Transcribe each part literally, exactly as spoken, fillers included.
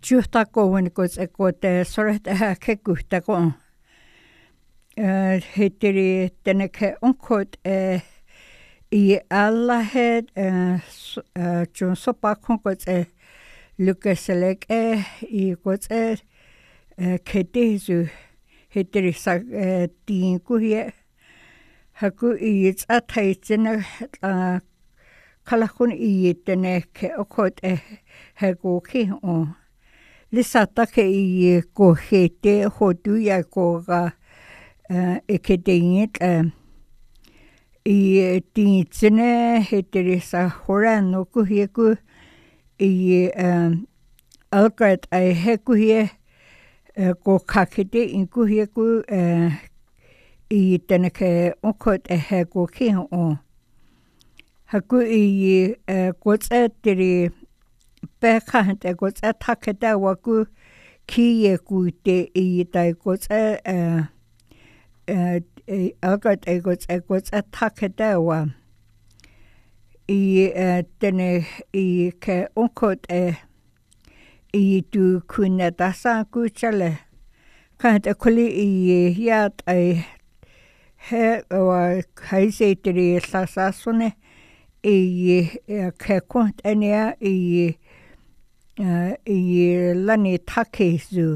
Juhtakoon kots ekote soret kekuhtakon. Hetteri täneke onkot i alla het jun sopakon kots e lykäselek e i kots e ketisu hetteri sa tiin kuhie haku i tsataitsena kalakun i täneke okot e hekoki on. Lisätä ei kohete hotuja koga eketingit i tiitsene heterisa horano kuhieku i alkaat ai hekuhie ko kakete in kuhieku i täneke okot heko kiho haku i kotseteri Päkkähäntä kots äthaketa waku kiye kuite i tai kots ä alkat ei kots kots äthaketa wa i tene i ke onkot e i tu kunna tasa kuchale kahta kuli i hiat ai he wa kaiseteri sasasune i ke kont enia i Uh, i lani takezu.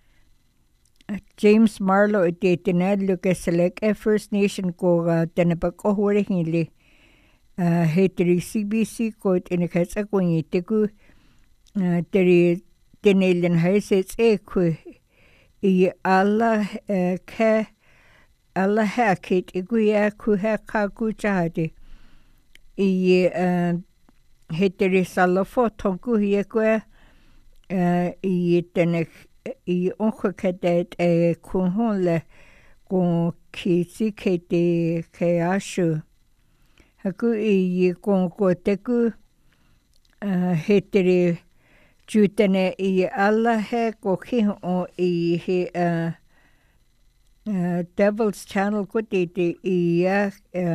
James Marlowe ite tenad lukeselek e First Nation ko tenepak ohore hili heteri C B C ko tenekatsa ko ngiteku teri tenelian haisets e ku i alla ke alla hakit iguya ku haka ku chahati i heteri salafo tonku hiekwe i tenek i ongekedet e kunhonle kon kisi kete keashu haku i kon koteku heteri jutene i alla he koki o i he Devil's Channel kotete i ya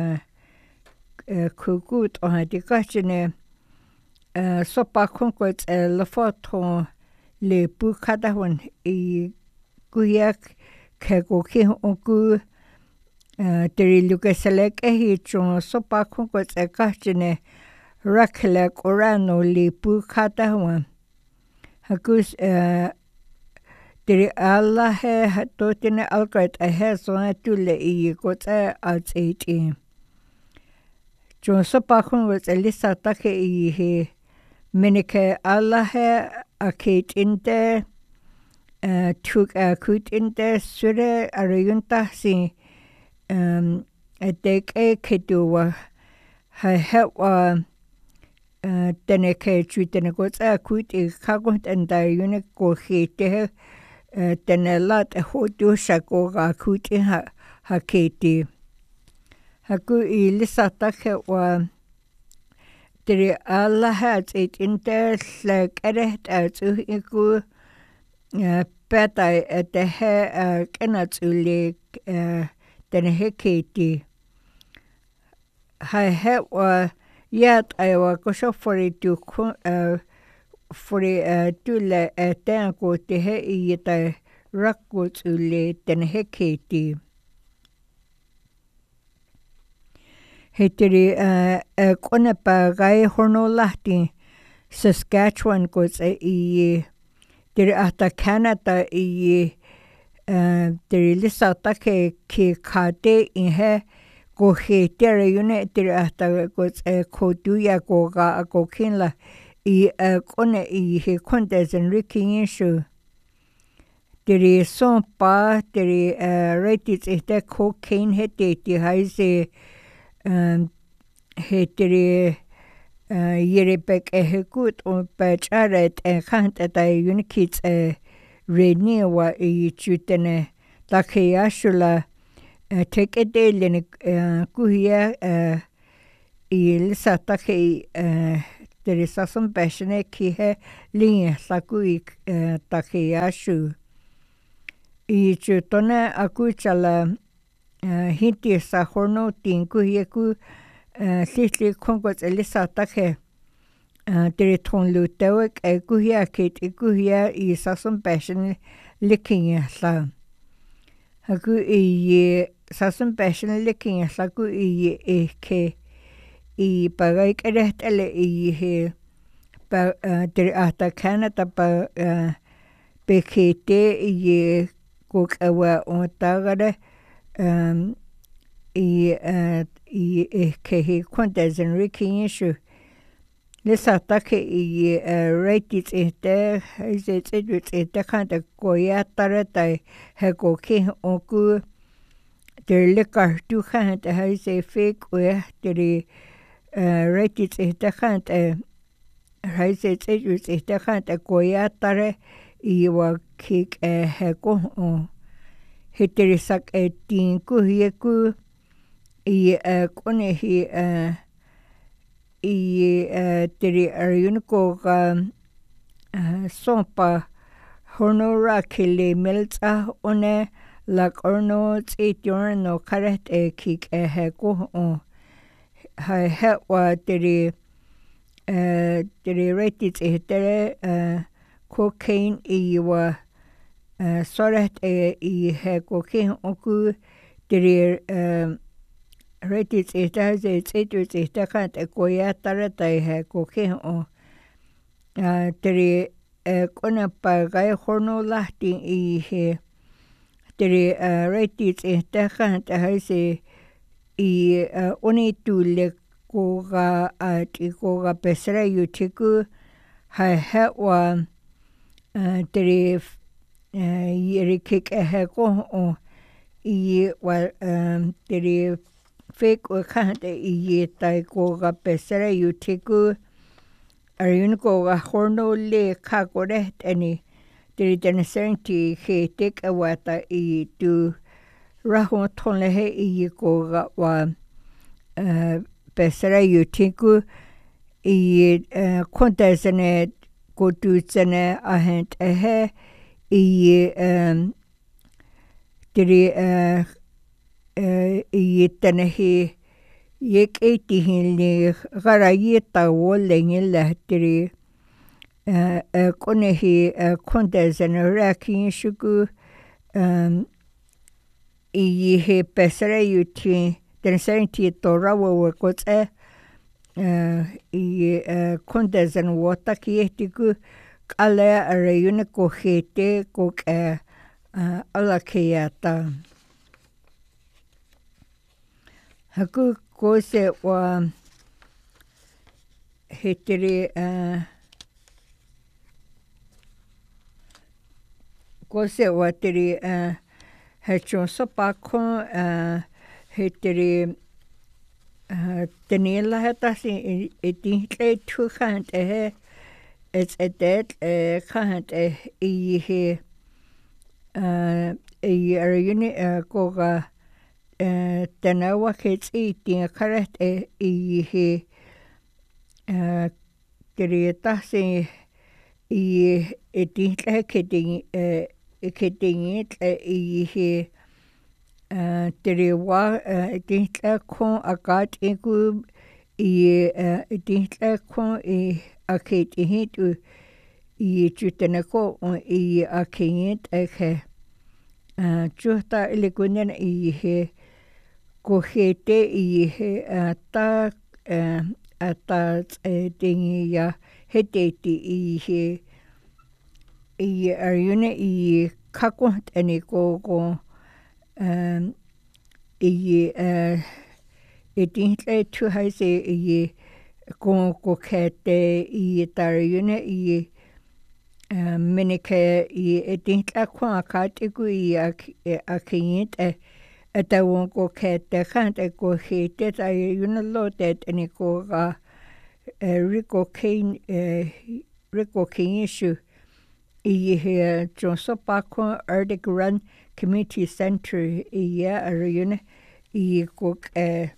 kukut o hati kachene Uh, sopa konkots e la foto le pu kadahon i kuyak ke ko ki onku uh, teri lukeselek e hi chon sopa konkots e kachene rakelek orano le pu kadahon hakus uh, teri alla he hatotine alkat a he sona tule i kots e alts eiti chon sopa konkots e lisa take i he Minike alla he a keit inte uh, tuk a kut inte sure arayunta si um, a dek e keduwa ha hewa uh, tene ke chutene gots a kut i kagot enda yunik ko hete he uh, tene lat a hotu shako ga kut i ha, ha keiti haku i lisata he wa Teri alla hat it inter slag ereht uit iku petai et he kenat ulik den heketi ha he wa yat ai wa ko so for it to for it to le ten ko te he i ta rakut ule den heketi Heteri uh, uh, konepa gai horno lahti Saskatchewan kots e i teri ahta Canada i uh, teri lisata ke ki kate i he ko he tere yune teri ahta kots e kotuya ko ga ko kinla i uh, kone i he kontes en rikinshu teri son pa teri uh, reitis e te cocaine hete ti haise Um, heteri uh, yerebek e hekut o pacharet e khant eta unikits e renewa i chutene takeyashula uh, tekedelen uh, kuhia uh, i lisa take uh, teri sasum bashne ki he linye saku i uh, takeyashu i chutone akuchala Uh, hinti sa horno tinku yeku uh, sisli kongots elisa take Dere tron lutawak e guhia kit e guhia I sasun passion licking la. Hagu I sasun passion licking la gu I e ke I pagaik edet ele I he pa dere ata Canada pa bekete I kuk awa o tagare um I I e ke he kwantazan riking issue. Lisa take I rated it there, is it it it the kind of goyatare tai hegoki oku der liquor to hand has a fake where the rated it the kind has it it it the kind of goyatare I wa kick a hego on hiterisak a tin ku yeku I a kone he a I tiri ariuniko ga sopa honora kile melta one lak orno tsition no karet e kik e heko o ha hetwa tiri tiri rated e tere cocaine I wa soret e I heko ki oku tiri Rated it as it's it was it a can't a goyatare tai he coke o teri kona pagai horno lahti I he teri rated it a can't a hase I oni tu le koga at I koga pesra yutiku ha hetwa teri yeri kik a heko o I wa teri fake o kante I tai koga pesera yutiku ariuniko ga horno le kakore ani tiri tena senti he tek awata I tu raho tonle he I koga wa pesera yutiku I konta zane kotu zane ahent ehe I tiri I tana he yek eti hili gara yeta wole ngila tiri kone he konta zana raki shuku I he pesara yuti tana senti torawa wakote I konta zana wata ki etiku kale arayuna ko hete ko ala keyata. Haku kose wa hetiri kose wa tiri hechon sopa kon hetiri tenila hetasi etihle tu khant eh it's a dead khant eh I he I aruni koga tana wa ketsi tinga karet e I he kereta se I etinhle keting keting I he tere wa etinhle kon akat iku I etinhle kon I aket hitu I chutana ko I akent eke chuta ilikunen I he kohete I he ata ata tingi ya heteti I he I arune I kakot ani ko ko I etinhle tu haise I ko ko kete I tarune I minike I etinhle ko akatiku I akent e Ata wonko kete kante ko hete ta yuna lotet ani ko ga Rico Kane Rico King issue I he Joseph Bako Arctic Run Community Center I ya aruna I ko I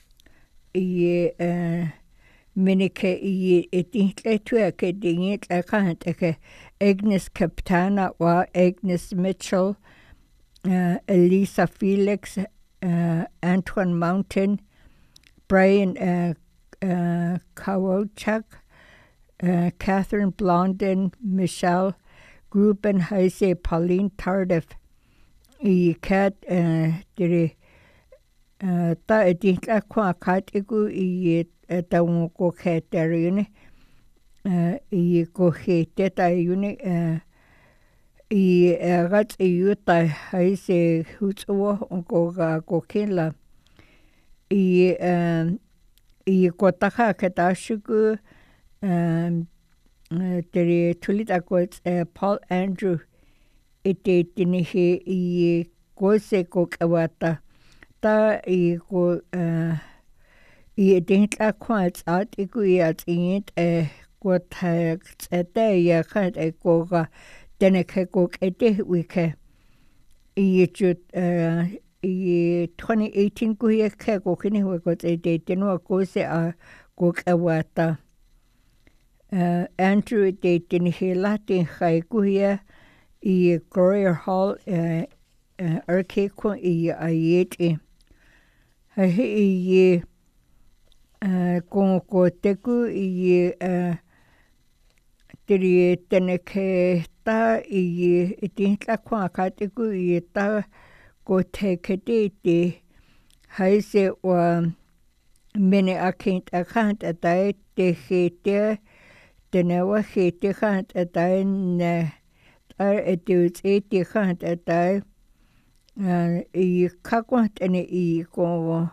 minike I etinhle tu ke dingit akante ke Agnes Capitana wa Agnes Mitchell Uh, Elisa Felix, uh, Antoine Mountain, Brian uh, uh, Kowalchuk, uh, Catherine Blondin, Michelle Grubenheise, Pauline Tardif, I cat uh, diri uh, ta editla kwa kat igu I ta ko kheterune uh, I ko khete ta yune uh, I rat yuta haise hutsuo ko ga ko kila I um I ko taka ketashugu um diri tulita ko uh, Paul Andrew ite tinihe I ko se ko kawata ta I ko uh, I editla kwa at igu I at init uh, ko ta tsete ya khat e ko ga Deneke kok ete wike I jut uh, I twenty eighteen kuya ke kokini wekot ete tenua kose a kok awata uh, Andrew ete tenihe lati khai kuya I Gloria Hall uh, uh, arke ko I ayete ha he I uh, ko ko teku I uh, Tiri teneke ta I itintla kwa katiku I ta ko te kedete haise wa mene akint akant atai te khete tenewa khete khant atai ne tar etuts eti khant atai I kakwant ene I ko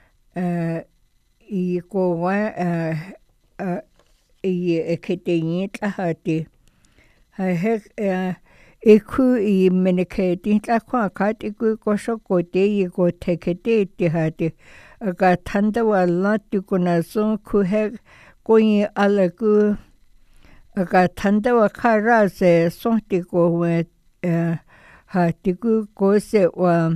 I ko wa I eketeinit ahati ha hek iku I meneketi la kwa kat iku ko shokote I ko tekete ti hati aga tanda wala tu kuna so ku hek ko I alaku aga tanda wa kara se so ti ko we ha ti ku ko se wa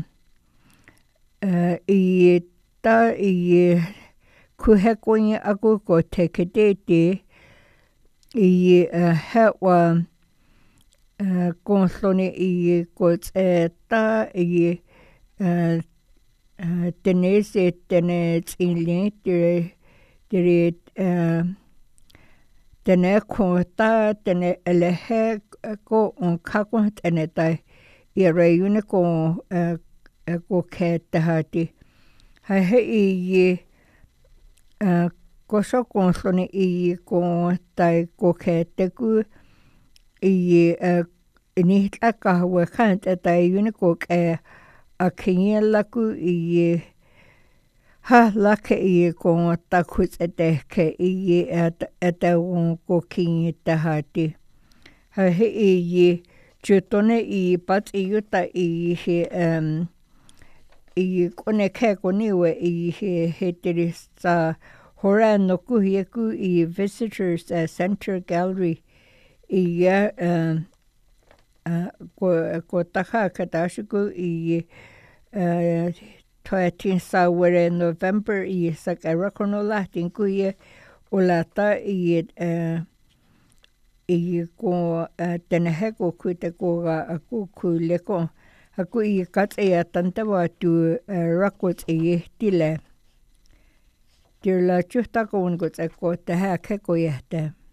I ta I ku hek ko I aku ko tekete ti I uh, hewa uh, konslone I ko tseta I uh, uh, tenese tene tsinli dire dire uh, tene konta tene elehe ko on kakwa tene tai I reyune ko uh, ko kete hati ha he I uh, ko so konslone I ko tai ko kete ku I uh, ni aka wa khant tai yune ko ke a kiela ku I ha la ke I ko ta khut ete ke I at ete ko kin ta hati ha he I jutone I pat I yuta I he um I kone ke ko niwe I he he terisa Hora no kuhieku I Visitors uh, Center Gallery I ya uh, uh, ko ko taka kadashiku I uh, toatin sa were November I sakara kono latin kuye ulata I uh, I ko uh, teneheko kuite ko ga aku kuleko aku I kat e tanta watu uh, rakot e tile Dir la chuta ko un ko te ko te ha ke ko yete